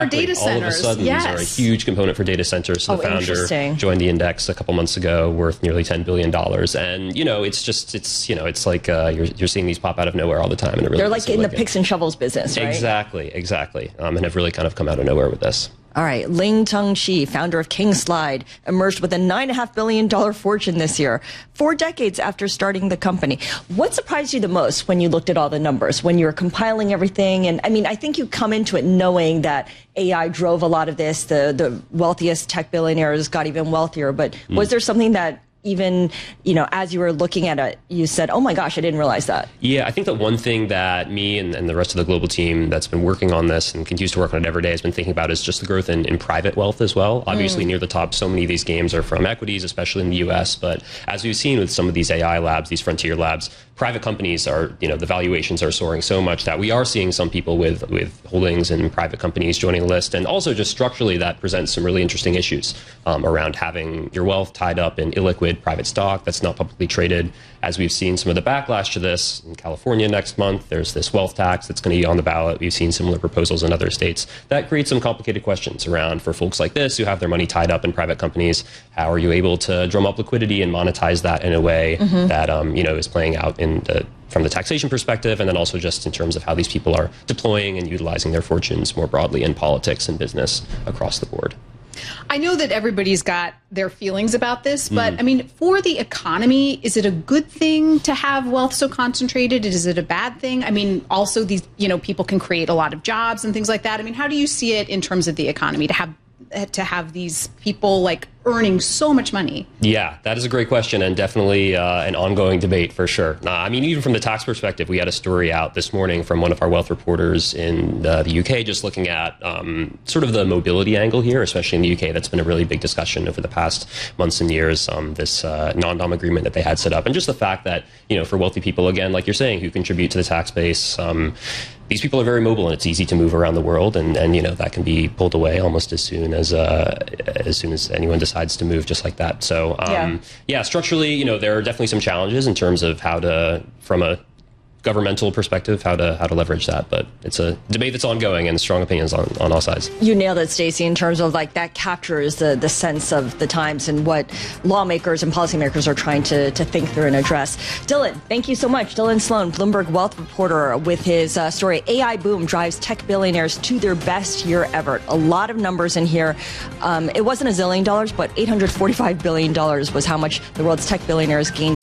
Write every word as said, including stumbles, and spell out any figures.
data centers. All of a sudden, yes. these are a huge component for data centers. So oh, the founder joined the index a couple months ago, worth nearly ten billion dollars. And, you know, it's just, it's, you know, it's like uh, you're, you're seeing these pop out of nowhere all the time. And it really They're like in like the picks and shovels business, right? Exactly, exactly. Um, and have really kind of come out of nowhere with this. All right. Ling Tung Chi, founder of Kingslide, emerged with a nine point five billion dollars fortune this year, four decades after starting the company. What surprised you the most when you looked at all the numbers, when you were compiling everything? And I mean, I think you come into it knowing that A I drove a lot of this. The, the wealthiest tech billionaires got even wealthier. But mm. was there something that even, you know, as you were looking at it, you said, oh my gosh, I didn't realize that? Yeah, I think that one thing that me and, and the rest of the global team that's been working on this and continues to work on it every day has been thinking about is just the growth in, in private wealth as well. Obviously, mm. near the top, so many of these games are from equities, especially in the U S. But as we've seen with some of these A I labs, these frontier labs, private companies are, you know, the valuations are soaring so much that we are seeing some people with, with holdings in private companies joining the list. And also just structurally, that presents some really interesting issues um, around having your wealth tied up in illiquid private stock that's not publicly traded. As we've seen some of the backlash to this in California next month, there's this wealth tax that's going to be on the ballot. We've seen similar proposals in other states. That creates some complicated questions around for folks like this who have their money tied up in private companies. How are you able to drum up liquidity and monetize that in a way mm-hmm. that um, you know, is playing out in the, from the taxation perspective, and then also just in terms of how these people are deploying and utilizing their fortunes more broadly in politics and business across the board. I know that everybody's got their feelings about this, but mm. I mean, for the economy, is it a good thing to have wealth so concentrated? Is it a bad thing? I mean, also these, you know, people can create a lot of jobs and things like that. I mean, how do you see it in terms of the economy to have to have these people like earning so much money? Yeah, that is a great question, and definitely uh, an ongoing debate for sure. Uh, I mean, even from the tax perspective, we had a story out this morning from one of our wealth reporters in uh, the U K just looking at um, sort of the mobility angle here, especially in the U K. That's been a really big discussion over the past months and years, um, this uh, non-dom agreement that they had set up. And just the fact that, you know, for wealthy people, again, like you're saying, who contribute to the tax base, um, these people are very mobile and it's easy to move around the world. And, and you know, that can be pulled away almost as soon as, uh, as soon as anyone decides to move just like that. So, um, yeah. yeah, structurally, you know, there are definitely some challenges in terms of how to, from a governmental perspective, how to how to leverage that. But it's a debate that's ongoing and strong opinions on, on all sides. You nailed it, Stacey, in terms of like that captures the, the sense of the times and what lawmakers and policymakers are trying to, to think through and address. Dylan, thank you so much. Dylan Sloan, Bloomberg wealth reporter, with his uh, story, A I boom drives tech billionaires to their best year ever. A lot of numbers in here. Um, it wasn't a zillion dollars, but eight hundred forty-five billion dollars was how much the world's tech billionaires gained